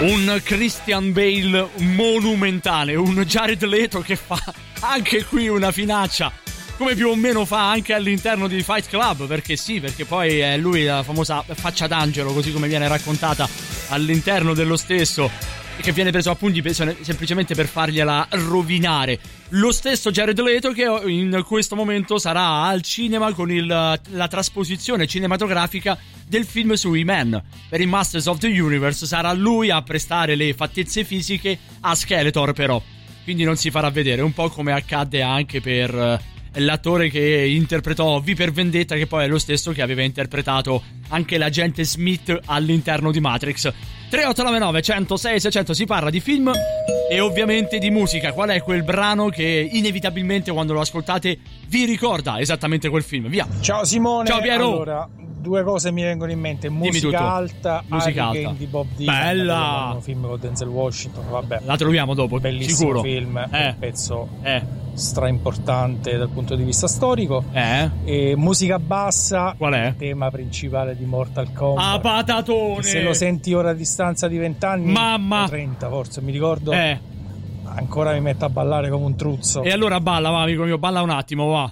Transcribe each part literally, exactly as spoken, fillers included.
Un Christian Bale monumentale, un Jared Leto che fa anche qui una finaccia, come più o meno fa anche all'interno di Fight Club, perché sì, perché poi è lui la famosa faccia d'angelo, così come viene raccontata all'interno dello stesso, che viene preso a pugni semplicemente per fargliela rovinare. Lo stesso Jared Leto che in questo momento sarà al cinema con il, la trasposizione cinematografica del film su He-Man. Per i Masters of the Universe sarà lui a prestare le fattezze fisiche a Skeletor, però quindi non si farà vedere, un po' come accadde anche per l'attore che interpretò V per Vendetta, che poi è lo stesso che aveva interpretato anche l'agente Smith all'interno di Matrix. tre otto nove nove uno zero sei sei zero zero. Si parla di film e ovviamente di musica. Qual è quel brano che inevitabilmente quando lo ascoltate vi ricorda esattamente quel film? Via. Ciao Simone. Ciao Piero. Allora, due cose mi vengono in mente. Musica alta, musica alta di Bob Dylan. Bella. Un film con Denzel Washington, vabbè. La troviamo dopo, bellissimo sicuro. film, eh. un pezzo eh. stra importante dal punto di vista storico. Eh. E musica bassa. Qual è? Il tema principale di Mortal Kombat. Ah, patatone. Se lo senti ora a distanza di vent'anni, mamma, trenta forse, mi ricordo. Eh. Ancora mi metto a ballare come un truzzo. E allora balla, va amico mio, balla un attimo, va.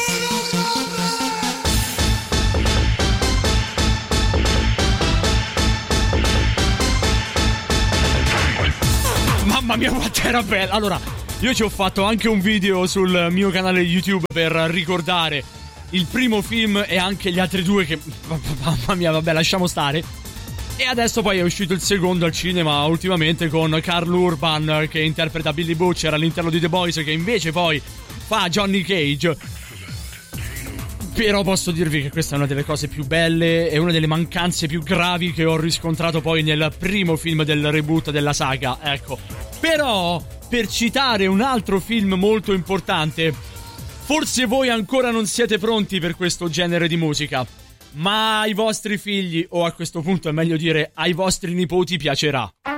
Mamma mia quanto era bella. Allora, io ci ho fatto anche un video sul mio canale YouTube per ricordare il primo film e anche gli altri due che, mamma mia, vabbè, lasciamo stare. E adesso poi è uscito il secondo al cinema ultimamente con Karl Urban che interpreta Billy Butcher all'interno di The Boys, che invece poi fa Johnny Cage. Però posso dirvi che questa è una delle cose più belle e una delle mancanze più gravi che ho riscontrato poi nel primo film del reboot della saga, ecco. Però, per citare un altro film molto importante, forse voi ancora non siete pronti per questo genere di musica, ma ai vostri figli, o a questo punto è meglio dire ai vostri nipoti, piacerà.